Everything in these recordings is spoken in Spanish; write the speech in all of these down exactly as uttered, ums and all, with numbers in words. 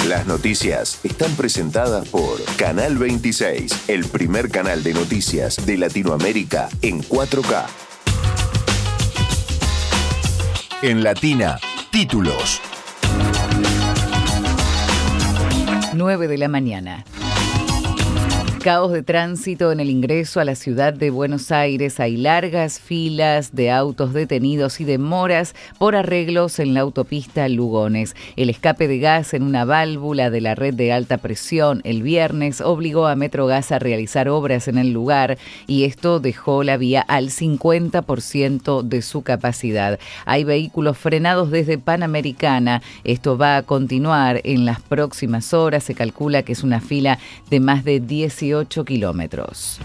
Las noticias están presentadas por Canal veintiséis, el primer canal de noticias de Latinoamérica en cuatro K. En Latina, títulos. nueve de la mañana. Caos de tránsito en el ingreso a la ciudad de Buenos Aires. Hay largas filas de autos detenidos y demoras por arreglos en la autopista Lugones. El escape de gas en una válvula de la red de alta presión el viernes obligó a Metrogas a realizar obras en el lugar y esto dejó la vía al cincuenta por ciento de su capacidad. Hay vehículos frenados desde Panamericana. Esto va a continuar en las próximas horas. Se calcula que es una fila de más de dieciocho kilómetros.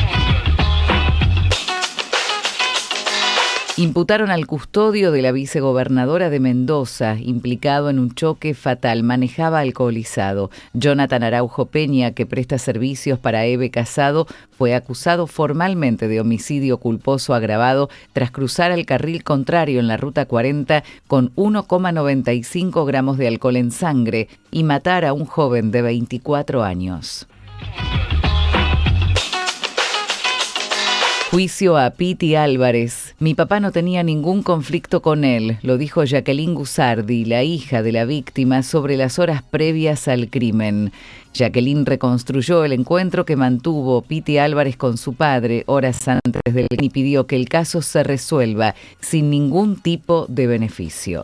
Imputaron al custodio de la vicegobernadora de Mendoza, implicado en un choque fatal. Manejaba alcoholizado. Jonathan Araujo Peña, que presta servicios para Eve Casado, fue acusado formalmente de homicidio culposo agravado tras cruzar al carril contrario en la Ruta cuarenta con uno coma noventa y cinco gramos de alcohol en sangre y matar a un joven de veinticuatro años. Juicio a Piti Álvarez. Mi papá no tenía ningún conflicto con él, lo dijo Jacqueline Gusardi, la hija de la víctima, sobre las horas previas al crimen. Jacqueline reconstruyó el encuentro que mantuvo Piti Álvarez con su padre horas antes del crimen y pidió que el caso se resuelva sin ningún tipo de beneficio.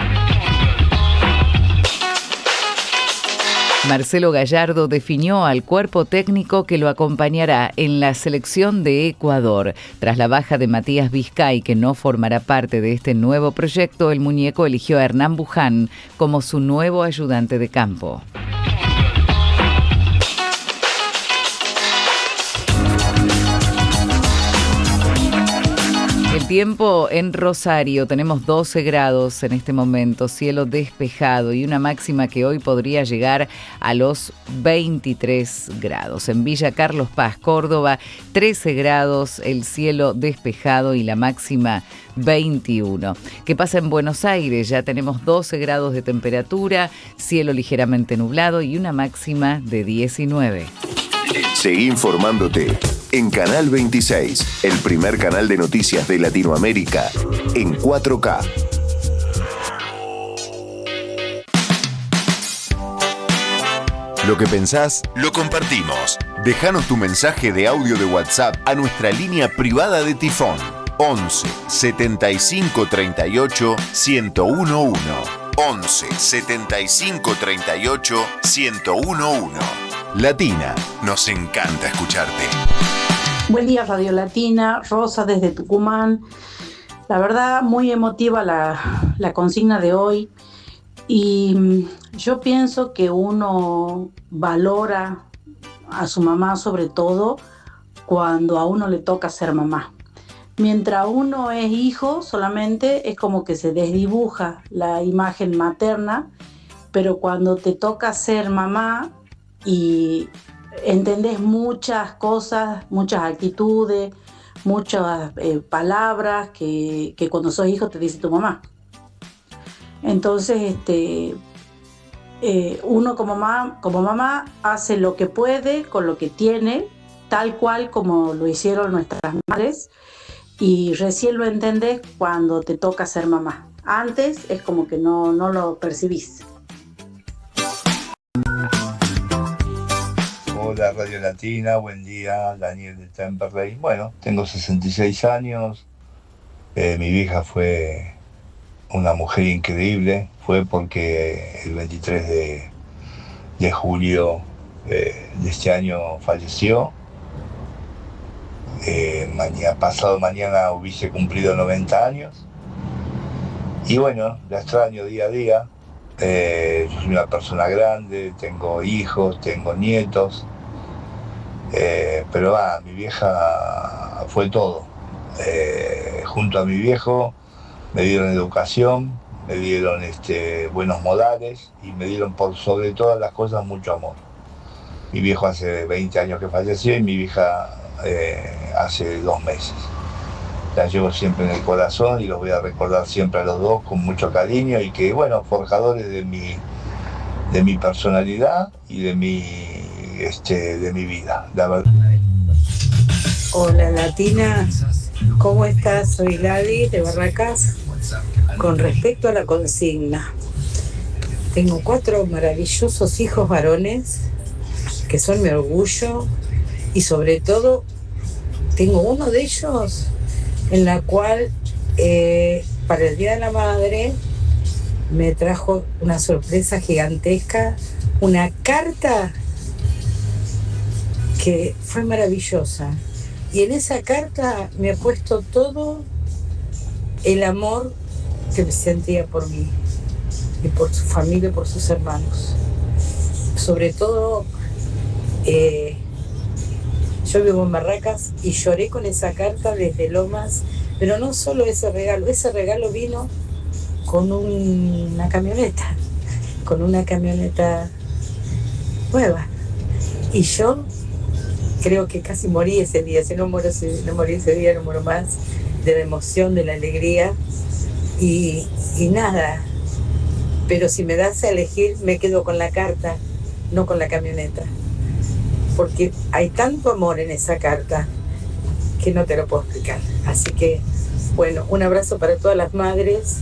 Marcelo Gallardo definió al cuerpo técnico que lo acompañará en la selección de Ecuador. Tras la baja de Matías Vizcay, que no formará parte de este nuevo proyecto, el muñeco eligió a Hernán Buján como su nuevo ayudante de campo. El tiempo en Rosario, tenemos doce grados en este momento, cielo despejado y una máxima que hoy podría llegar a los veintitrés grados. En Villa Carlos Paz, Córdoba, trece grados, el cielo despejado y la máxima veintiuno. ¿Qué pasa en Buenos Aires? Ya tenemos doce grados de temperatura, cielo ligeramente nublado y una máxima de diecinueve. Seguí informándote en Canal veintiséis, el primer canal de noticias de Latinoamérica en cuatro K. Lo que pensás, lo compartimos. Déjanos tu mensaje de audio de WhatsApp a nuestra línea privada de Tifón once setenta y cinco treinta y ocho ciento uno. once setenta y cinco treinta y ocho ciento uno. Latina, nos encanta escucharte. Buen día, Radio Latina. Rosa desde Tucumán. La verdad, muy emotiva la, la consigna de hoy. Y yo pienso que uno valora a su mamá sobre todo cuando a uno le toca ser mamá. Mientras uno es hijo, solamente es como que se desdibuja la imagen materna, pero cuando te toca ser mamá y entendés muchas cosas, muchas actitudes, muchas eh, palabras que, que cuando sos hijo te dice tu mamá. Entonces, este, eh, uno como mamá, como mamá hace lo que puede con lo que tiene, tal cual como lo hicieron nuestras madres, y recién lo entendés cuando te toca ser mamá. Antes es como que no, no lo percibís. Hola Radio Latina, buen día, Daniel de Temperley. Bueno, tengo sesenta y seis años, eh, mi vieja fue una mujer increíble, fue porque el veintitrés de, de julio eh, de este año falleció. Eh, mañana, pasado mañana hubiese cumplido noventa años y bueno, la extraño día a día. Eh, yo soy una persona grande, tengo hijos, tengo nietos, eh, pero ah, mi vieja fue todo. Eh, junto a mi viejo me dieron educación, me dieron este, buenos modales y me dieron por sobre todas las cosas mucho amor. Mi viejo hace veinte años que falleció y mi vieja eh, hace dos meses. La llevo siempre en el corazón y los voy a recordar siempre a los dos con mucho cariño y que, bueno, forjadores de mi, de mi personalidad y de mi, este, de mi vida, la verdad. Hola Latina, ¿cómo estás? Soy Lali de Barracas. Con respecto a la consigna, tengo cuatro maravillosos hijos varones que son mi orgullo y sobre todo tengo uno de ellos en la cual eh, para el Día de la Madre me trajo una sorpresa gigantesca, una carta que fue maravillosa. Y en esa carta me ha puesto todo el amor que sentía por mí y por su familia y por sus hermanos. Sobre todo, eh, yo vivo en Barracas y lloré con esa carta desde Lomas, pero no solo ese regalo, ese regalo vino con un, una camioneta, con una camioneta nueva. Y yo creo que casi morí ese día, si no, muero, si no morí ese día, no muero más, de la emoción, de la alegría y, y nada. Pero si me das a elegir, me quedo con la carta, no con la camioneta. Porque hay tanto amor en esa carta que no te lo puedo explicar. Así que, bueno, un abrazo para todas las madres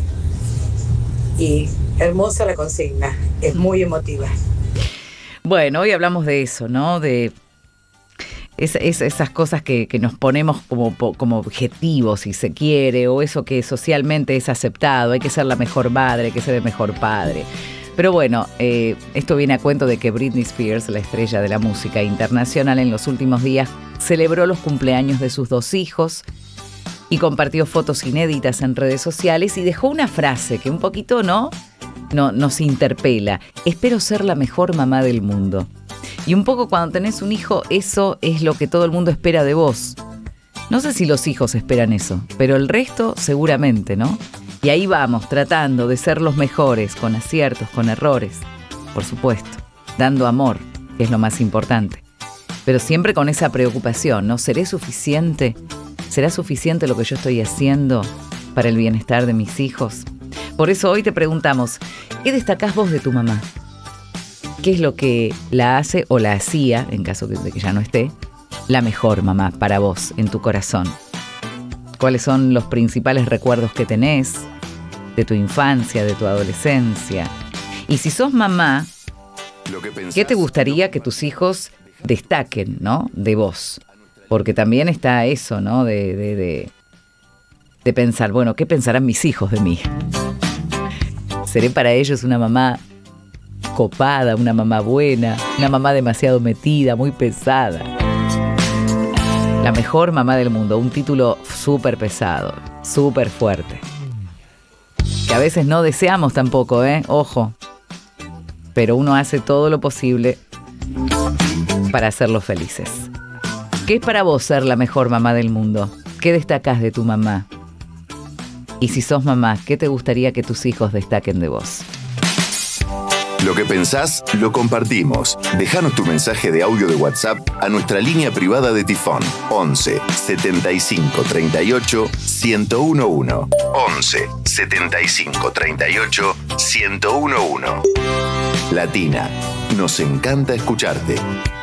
y hermosa la consigna, es muy emotiva. Bueno, hoy hablamos de eso, ¿no? De es, es, esas cosas que, que nos ponemos como, como objetivos, si se quiere, o eso que socialmente es aceptado, hay que ser la mejor madre, hay que ser el mejor padre. Pero bueno, eh, esto viene a cuento de que Britney Spears, la estrella de la música internacional, en los últimos días celebró los cumpleaños de sus dos hijos y compartió fotos inéditas en redes sociales y dejó una frase que un poquito, ¿no? No, nos interpela. Espero ser la mejor mamá del mundo. Y un poco cuando tenés un hijo, eso es lo que todo el mundo espera de vos. No sé si los hijos esperan eso, pero el resto seguramente, ¿no? Y ahí vamos, tratando de ser los mejores, con aciertos, con errores, por supuesto, dando amor, que es lo más importante. Pero siempre con esa preocupación, ¿no? ¿Seré suficiente? ¿Será suficiente lo que yo estoy haciendo para el bienestar de mis hijos? Por eso hoy te preguntamos, ¿qué destacás vos de tu mamá? ¿Qué es lo que la hace o la hacía, en caso de que ya no esté, la mejor mamá para vos, en tu corazón? ¿Cuáles son los principales recuerdos que tenés de tu infancia, de tu adolescencia? Y si sos mamá, ¿qué te gustaría que tus hijos destaquen, ¿no? de vos? Porque también está eso, ¿no? De, de, de, de pensar, bueno, ¿qué pensarán mis hijos de mí? ¿Seré para ellos una mamá copada, una mamá buena, una mamá demasiado metida, muy pesada? La mejor mamá del mundo, un título súper pesado, súper fuerte. Que a veces no deseamos tampoco, ¿eh? Ojo. Pero uno hace todo lo posible para hacerlos felices. ¿Qué es para vos ser la mejor mamá del mundo? ¿Qué destacás de tu mamá? Y si sos mamá, ¿qué te gustaría que tus hijos destaquen de vos? Lo que pensás, lo compartimos. Déjanos tu mensaje de audio de WhatsApp a nuestra línea privada de Tifón. once setenta y cinco treinta y ocho ciento once. once setenta y cinco treinta y ocho ciento once. Latina, nos encanta escucharte.